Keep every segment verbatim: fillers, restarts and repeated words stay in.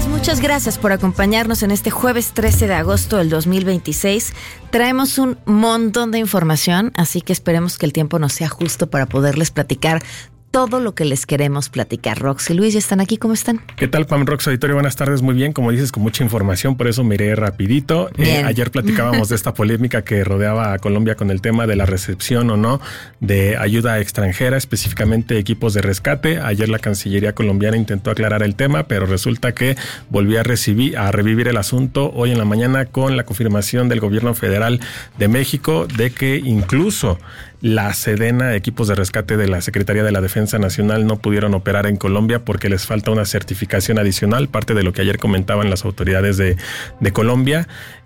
muchas gracias por acompañarnos en este jueves trece de agosto del dos mil veintiséis. Traemos un montón de información, así que esperemos que el tiempo nos sea justo para poderles platicar todo lo que les queremos platicar. Rox y Luis, ¿ya están aquí? ¿Cómo están? ¿Qué tal, Pam? Rox, auditorio, buenas tardes. Muy bien, como dices, con mucha información, por eso miré rapidito. Eh, ayer platicábamos de esta polémica que rodeaba a Colombia con el tema de la recepción o no de ayuda extranjera, específicamente equipos de rescate. Ayer la Cancillería colombiana intentó aclarar el tema, pero resulta que volvió a, recibir, a revivir el asunto hoy en la mañana con la confirmación del gobierno federal de México de que incluso la Sedena, equipos de rescate de la Secretaría de la Defensa Nacional, no pudieron operar en Colombia porque les falta una certificación adicional, parte de lo que ayer comentaban las autoridades de, de Colombia,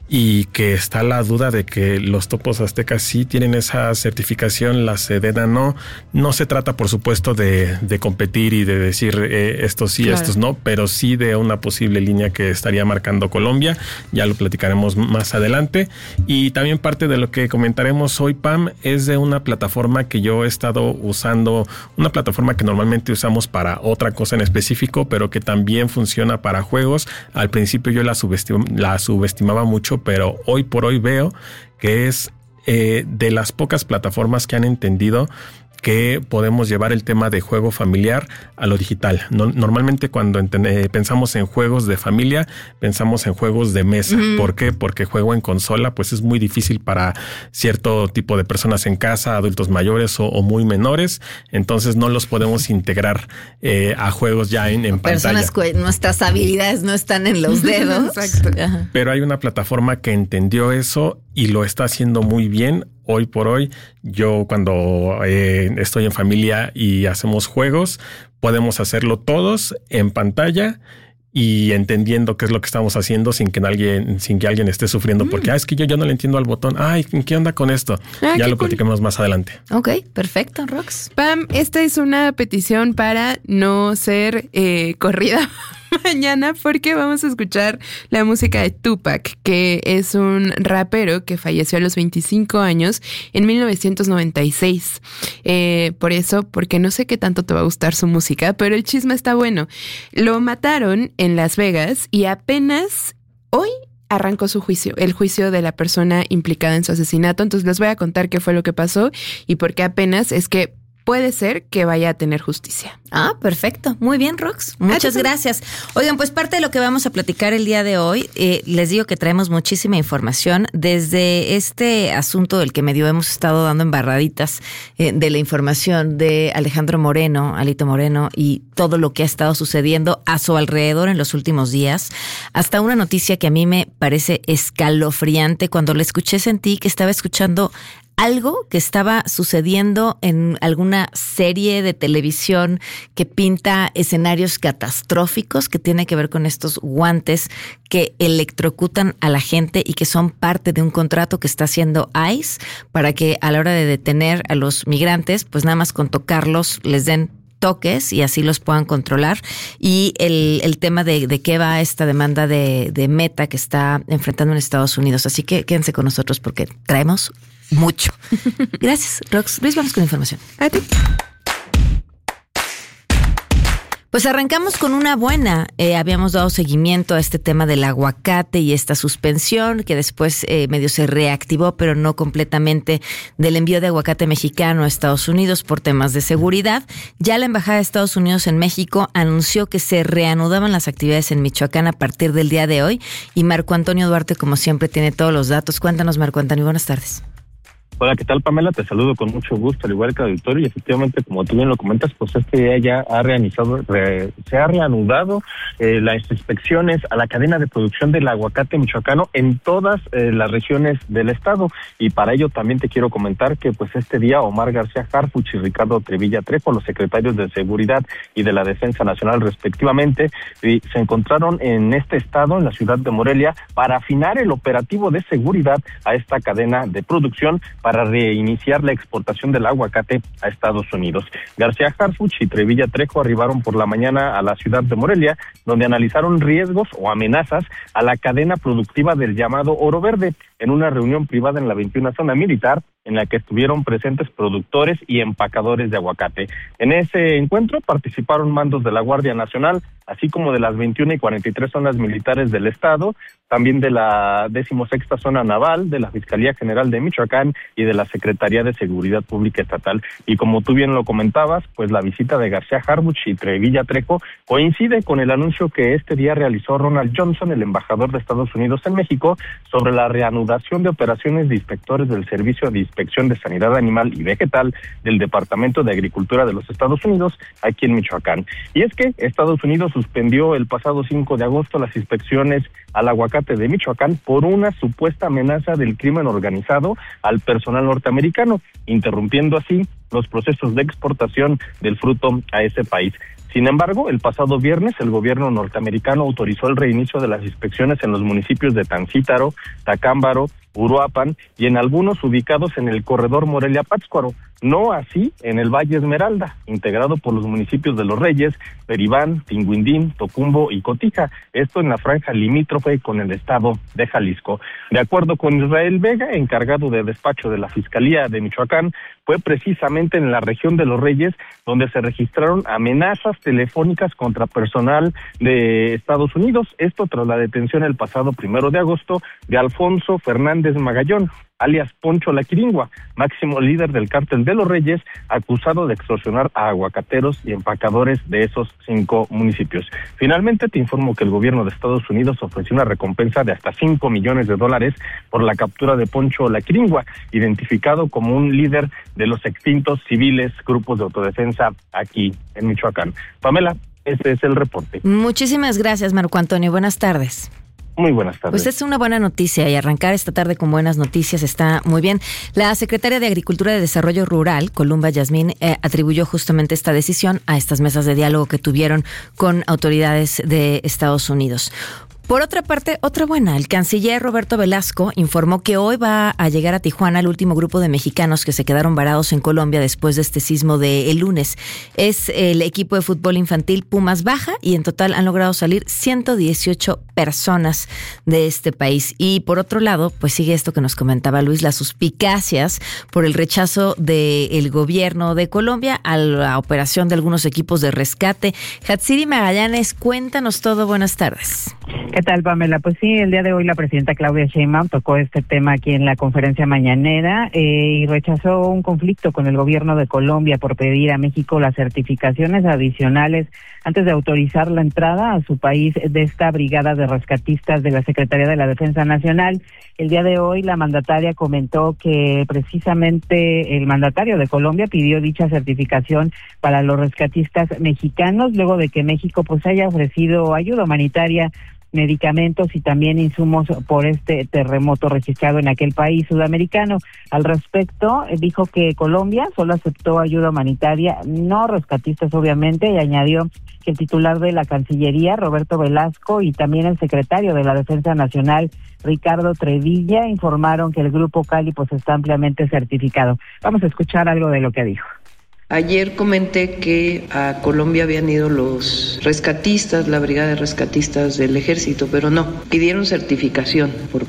y que está la duda de que los topos aztecas sí tienen esa certificación, la Sedena no. No se trata, por supuesto, de, de competir y de decir eh, estos sí, claro, estos no, pero sí de una posible línea que estaría marcando Colombia. Ya lo platicaremos más adelante. Y también parte de lo que comentaremos hoy, Pam, es de una plataforma que yo he estado usando, una plataforma que normalmente usamos para otra cosa en específico, pero que también funciona para juegos. Al principio yo la, subestim- la subestimaba mucho, pero hoy por hoy veo que es eh, de las pocas plataformas que han entendido que podemos llevar el tema de juego familiar a lo digital. No, normalmente cuando enten- eh, pensamos en juegos de familia, pensamos en juegos de mesa. Uh-huh. ¿Por qué? Porque juego en consola pues es muy difícil para cierto tipo de personas en casa, adultos mayores o, o muy menores. Entonces no los podemos integrar eh, a juegos ya en, en pantalla. Personas que nuestras habilidades no están en los dedos. Exacto. Ajá. Pero hay una plataforma que entendió eso y lo está haciendo muy bien. Hoy por hoy, yo cuando eh, estoy en familia y hacemos juegos, podemos hacerlo todos en pantalla y entendiendo qué es lo que estamos haciendo sin que alguien, sin que alguien esté sufriendo, mm. porque ah, es que yo, yo no le entiendo al botón. Ay, ¿qué onda con esto? Ah, ya lo cool. platicamos más adelante. Ok, perfecto, Rox. Pam, esta es una petición para no ser eh, corrida mañana, porque vamos a escuchar la música de Tupac, que es un rapero que falleció a los veinticinco años en mil novecientos noventa y seis. Eh, por eso, porque no sé qué tanto te va a gustar su música, pero el chisme está bueno. Lo mataron en Las Vegas y apenas hoy arrancó su juicio, el juicio de la persona implicada en su asesinato. Entonces les voy a contar qué fue lo que pasó y por qué apenas es que puede ser que vaya a tener justicia. Ah, perfecto. Muy bien, Rox. Muchas gracias. Oigan, pues parte de lo que vamos a platicar el día de hoy, eh, les digo que traemos muchísima información. Desde este asunto del que medio hemos estado dando embarraditas eh, de la información de Alejandro Moreno, Alito Moreno, y todo lo que ha estado sucediendo a su alrededor en los últimos días, hasta una noticia que a mí me parece escalofriante. Cuando la escuché sentí que estaba escuchando algo que estaba sucediendo en alguna serie de televisión que pinta escenarios catastróficos, que tiene que ver con estos guantes que electrocutan a la gente y que son parte de un contrato que está haciendo ICE para que a la hora de detener a los migrantes, pues nada más con tocarlos les den toques y así los puedan controlar. Y el, el tema de, de qué va esta demanda de, de Meta que está enfrentando en Estados Unidos. Así que quédense con nosotros porque traemos mucho. Gracias, Rox. Luis, vamos con la información. A ti. Pues arrancamos con una buena. Eh, habíamos dado seguimiento a este tema del aguacate y esta suspensión que después eh, medio se reactivó, pero no completamente, del envío de aguacate mexicano a Estados Unidos por temas de seguridad. Ya la Embajada de Estados Unidos en México anunció que se reanudaban las actividades en Michoacán a partir del día de hoy. Y Marco Antonio Duarte, como siempre, tiene todos los datos. Cuéntanos, Marco Antonio. Buenas tardes. Hola, ¿qué tal, Pamela? Te saludo con mucho gusto, al igual que el auditorio, y efectivamente, como tú bien lo comentas, pues este día ya ha reanizado, re, se ha reanudado eh, las inspecciones a la cadena de producción del aguacate michoacano en todas eh, las regiones del estado, y para ello también te quiero comentar que pues este día Omar García Harfuch y Ricardo Trevilla Trejo, los secretarios de Seguridad y de la Defensa Nacional respectivamente, y se encontraron en este estado, en la ciudad de Morelia, para afinar el operativo de seguridad a esta cadena de producción para reiniciar la exportación del aguacate a Estados Unidos. García Harfuch y Trevilla Trejo arribaron por la mañana a la ciudad de Morelia, donde analizaron riesgos o amenazas a la cadena productiva del llamado Oro Verde. En una reunión privada en la veintiuna Zona Militar, en la que estuvieron presentes productores y empacadores de aguacate. En ese encuentro participaron mandos de la Guardia Nacional, así como de las veintiuna y cuarenta y tres zonas militares del estado, también de la decimosexta zona naval, de la Fiscalía General de Michoacán y de la Secretaría de Seguridad Pública Estatal. Y como tú bien lo comentabas, pues la visita de García Harfuch y Trevilla Trejo coincide con el anuncio que este día realizó Ronald Johnson, el embajador de Estados Unidos en México, sobre la reanudación de operaciones de inspectores del Servicio de Inspección de Sanidad Animal y Vegetal del Departamento de Agricultura de los Estados Unidos aquí en Michoacán. Y es que Estados Unidos suspendió el pasado cinco de agosto las inspecciones al aguacate de Michoacán por una supuesta amenaza del crimen organizado al personal norteamericano, interrumpiendo así los procesos de exportación del fruto a ese país. Sin embargo, el pasado viernes el gobierno norteamericano autorizó el reinicio de las inspecciones en los municipios de Tancítaro, Tacámbaro, Uruapan y en algunos ubicados en el corredor Morelia-Pátzcuaro, no así en el Valle Esmeralda, integrado por los municipios de Los Reyes, Peribán, Tinguindín, Tocumbo y Cotija, esto en la franja limítrofe con el estado de Jalisco. De acuerdo con Israel Vega, encargado de despacho de la Fiscalía de Michoacán, fue precisamente en la región de Los Reyes donde se registraron amenazas telefónicas contra personal de Estados Unidos, esto tras la detención el pasado primero de agosto de Alfonso Fernández Magallón, alias Poncho La Quiringua, máximo líder del cártel de Los Reyes, acusado de extorsionar a aguacateros y empacadores de esos cinco municipios. Finalmente, te informo que el gobierno de Estados Unidos ofreció una recompensa de hasta cinco millones de dólares por la captura de Poncho La Quiringua, identificado como un líder de los extintos civiles grupos de autodefensa aquí en Michoacán. Pamela, este es el reporte. Muchísimas gracias, Marco Antonio. Buenas tardes. Muy buenas tardes. Pues es una buena noticia y arrancar esta tarde con buenas noticias está muy bien. La secretaria de Agricultura y Desarrollo Rural, Columba Yasmín, eh, atribuyó justamente esta decisión a estas mesas de diálogo que tuvieron con autoridades de Estados Unidos. Por otra parte, otra buena, el canciller Roberto Velasco informó que hoy va a llegar a Tijuana el último grupo de mexicanos que se quedaron varados en Colombia después de este sismo del lunes. Es el equipo de fútbol infantil Pumas Baja y en total han logrado salir ciento dieciocho personas de este país. Y por otro lado, pues sigue esto que nos comentaba Luis, las suspicacias por el rechazo del gobierno de Colombia a la operación de algunos equipos de rescate. Hatsiri Magallanes, cuéntanos todo, buenas tardes. ¿Qué tal, Pamela? Pues sí, el día de hoy la presidenta Claudia Sheinbaum tocó este tema aquí en la conferencia mañanera eh, y rechazó un conflicto con el gobierno de Colombia por pedir a México las certificaciones adicionales antes de autorizar la entrada a su país de esta brigada de rescatistas de la Secretaría de la Defensa Nacional. El día de hoy la mandataria comentó que precisamente el mandatario de Colombia pidió dicha certificación para los rescatistas mexicanos luego de que México pues haya ofrecido ayuda humanitaria, medicamentos y también insumos por este terremoto registrado en aquel país sudamericano. Al respecto, dijo que Colombia solo aceptó ayuda humanitaria, no rescatistas obviamente, y añadió que el titular de la Cancillería, Roberto Velasco, y también el secretario de la Defensa Nacional, Ricardo Trevilla, informaron que el Grupo Cali pues está ampliamente certificado. Vamos a escuchar algo de lo que dijo. Ayer comenté que a Colombia habían ido los rescatistas, la brigada de rescatistas del ejército, pero no, pidieron certificación por